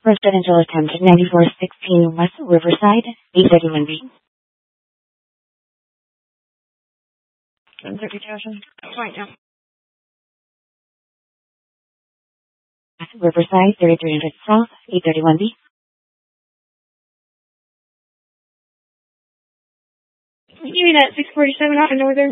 Residential attempt 9416 West Riverside, 831B. 130,000. Right now. West Riverside, 3300 South, 831B. You mean at 647 out in Northern?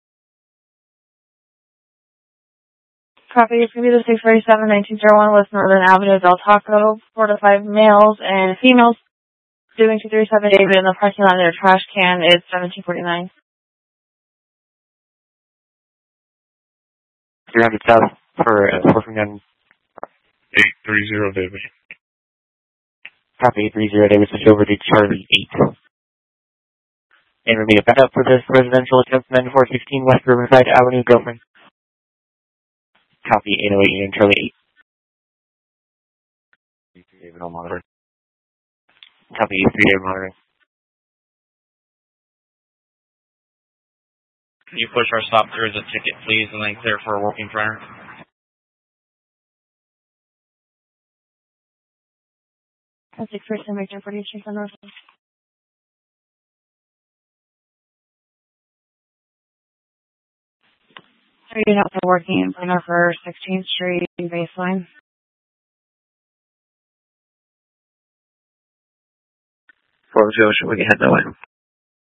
Copy. It's going to be the 647-1901 West Northern Avenue, Del Taco. 4 to 5 males and females. Doing 237 David in the parking lot of their trash can is 1749. 300 South for 439. 830 David. Copy 830 David, switch over to Charlie 8. And we're going to back up for this residential attempt 9416 West Riverside Avenue, Gopher. Copy 808 and Charlie 8. David on monitor. Copy 83 David monitoring. Can you push our stop through as a ticket, please, and then clear for a working printer? That's 647 Victor 40th Street on North. Starting out the working printer for 16th Street baseline. Should we head that way?